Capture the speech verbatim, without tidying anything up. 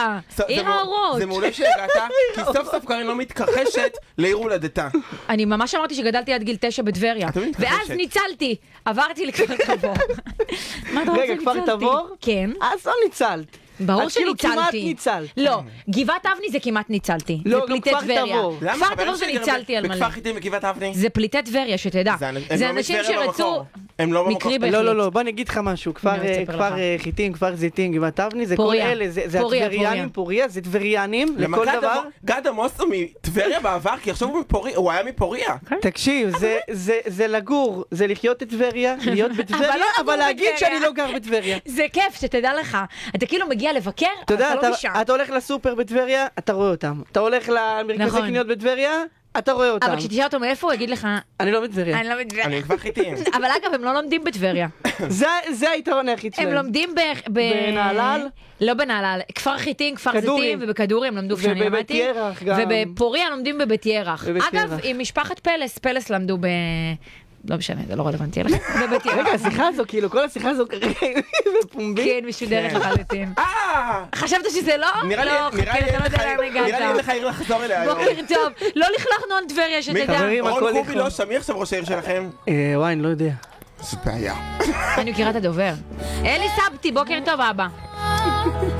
עיר האורות. זה מעולה שהגעת, כי סוף סוף קרין לא מתכחשת לעיר הולדתה. אני ממש אמרתי שגדלתי עד גיל תשע בטבריה. ואז ניצלתי. עברתי לכפר תבור. רגע, כפר תבור? כן. אז לא ניצלת. ברור אז כאילו שניצלתי. כמעט ניצלת. לא, גבעת אבני זה כמעט ניצלתי. לא, זה פליטי לא, כפר טבריה. תבור. כפר תבור זה ניצלתי על מלא. בכפר חיטים בגבעת אבני? זה פליטי טבריה, שתדע. זה אנשים שרצו... הם לא במקור. לא, לא, לא, בוא נגיד לך משהו. כפר חיטים, כפר זיתים, גבעת אבני, זה כל אלה, זה הטבריאנים, פוריה, זה טבריאנים לכל דבר. גד עמוס הוא מטבריה בעבר, כי עכשיו הוא היה מפוריה. תקשיב, זה לגור, זה לחיות את טבריה, להיות בטבריה, אבל להגיד שאני לא גר בטבריה. זה כיף, שתדע לך. אתה כאילו מגיע לבקר, אתה יודע, אתה הולך לסופר בטבריה, אתה רואה אותם. אתה הולך למרכזי קניות בטבריה, אתה רואה אותם. אבל כשתשאל אותו מאיפה, הוא יגיד לך... אני לא בטבריה. אני לא בטבריה. אני כבר חיטים. אבל אגב, הם לא לומדים בטבריה. זה היתרון היחיד שלהם. הם לומדים בנהלל? לא בנהלל. כפר חיטים, כפר זיתים, ובכדורי הם למדו כשאני למדתי. ובבית ירח גם. ובפוריה לומדים בבית ירח. אגב, עם משפחת פלס, פלס למדו ב... לא משנה, זה לא רלוונטי אליכם. רגע, השיחה הזו, כאילו, כל השיחה הזו כרגע בפומבי. כן, משודרת לחלוטין. אה! חשבת שזה לא? נראה לי אין לך עיר לחזור אליה היום. בוקר טוב. לא לכלכנו על טבריה, שתדע. רון רובי לא שמי עכשיו ראש העיר שלכם? וואי, אני לא יודע. זאת בעיה. אני מכירה את הדובר. אלי סבתי, בוקר טוב אבא.